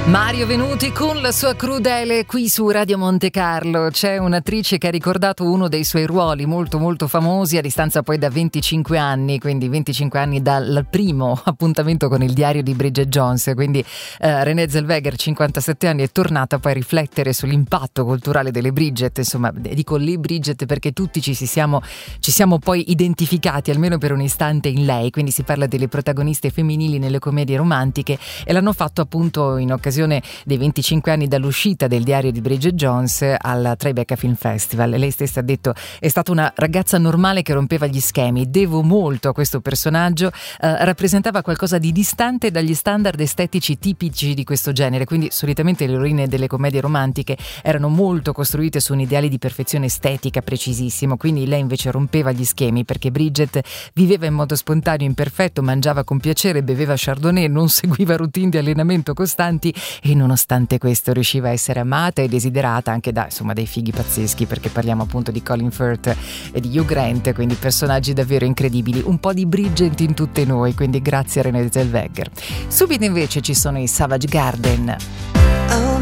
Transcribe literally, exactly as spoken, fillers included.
Mario Venuti con la sua crudele qui su Radio Monte Carlo. C'è un'attrice che ha ricordato uno dei suoi ruoli molto molto famosi a distanza poi da venticinque anni, quindi venticinque anni dal primo appuntamento con il diario di Bridget Jones, quindi eh, Renée Zellweger, cinquantasette anni, è tornata poi a riflettere sull'impatto culturale delle Bridget. Insomma, dico lì Bridget perché tutti ci si siamo ci siamo poi identificati almeno per un istante in lei, quindi si parla delle protagoniste femminili nelle commedie romantiche e l'hanno fatto appunto in occasione dei venticinque anni dall'uscita del diario di Bridget Jones al Tribeca Film Festival. Lei stessa ha detto: è stata una ragazza normale che rompeva gli schemi, devo molto a questo personaggio, eh, rappresentava qualcosa di distante dagli standard estetici tipici di questo genere, quindi solitamente le eroine delle commedie romantiche erano molto costruite su un ideale di perfezione estetica precisissimo, quindi lei invece rompeva gli schemi perché Bridget viveva in modo spontaneo, imperfetto, mangiava con piacere, beveva chardonnay, non seguiva routine di allenamento costanti e nonostante questo riusciva a essere amata e desiderata anche da insomma dei fighi pazzeschi, perché parliamo appunto di Colin Firth e di Hugh Grant, quindi personaggi davvero incredibili, un po' di Bridget in tutte noi, quindi grazie a Renée Zellweger. Subito invece ci sono i Savage Garden.